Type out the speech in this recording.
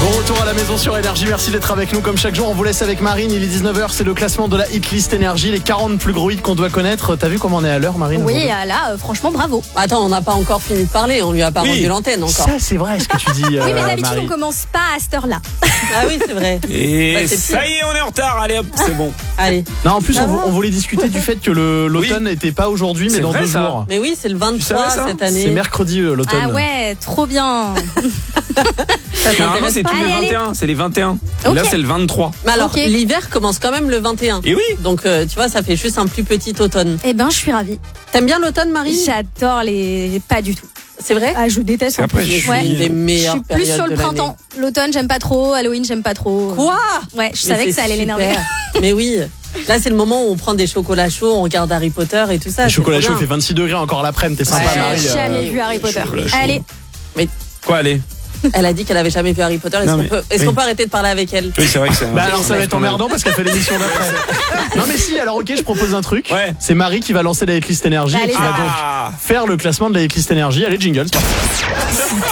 Bon retour à la maison sur Énergie, merci d'être avec nous comme chaque jour. On vous laisse avec Marine, il est 19h, c'est le classement de la hitlist Énergie, les 40 plus gros hits qu'on doit connaître. T'as vu comment on est à l'heure, Marine? Oui, là, franchement, bravo. Attends, on n'a pas encore fini de parler, on lui a pas rendu l'antenne encore. Ça c'est vrai ce que tu dis. Oui, mais d'habitude, Marie. on commence pas à cette heure-là. Ah oui, c'est vrai. Et Bah, c'est ça y est, on est en retard. Allez hop, c'est bon. Allez. Non, en plus on voulait discuter du fait que l'automne n'était pas aujourd'hui mais C'est dans vrai, 2 ça. jours. Mais oui, c'est le 23 savais ça cette année. C'est mercredi l'automne. Ah ouais, trop bien. Normalement, c'est tous les Allez, 21. C'est les 21. Et Ok. là, c'est le 23. Mais alors, Ok. l'hiver commence quand même le 21. Et oui. Donc, tu vois, ça fait juste un plus petit automne. Eh ben, je suis ravie. T'aimes bien l'automne, Marie? J'adore les... Pas du tout. C'est vrai? Ah, je déteste. C'est après, plus. je suis- Ouais. Une des Je meilleures suis plus périodes sur le de l'année. printemps. L'automne, j'aime pas trop. Halloween, j'aime pas trop. Quoi? Ouais, je Mais savais que c'est ça allait super. l'énerver. Mais oui. Là, c'est le moment où on prend des chocolats chauds, on regarde Harry Potter et tout ça. Le c'est chocolat trop chaud il bien. fait 26 degrés encore l'après-midi, t'es sympa Ouais. Marie. J'ai jamais vu Harry Potter. chocolat chaud. Allez, Quoi, allez? Elle a dit qu'elle avait jamais vu Harry Potter. Est-ce Non, qu'on mais- peut, oui. qu'on peut arrêter de parler avec elle? Oui, c'est vrai que c'est. Bah alors ça va être emmerdant parce qu'elle fait l'émission d'après. Non mais si, alors ok, je propose un truc. Ouais. C'est Marie qui va lancer la hitlist Énergie et Allez, qui va donc Ah. faire le classement de la hitlist Énergie. Allez, jingle.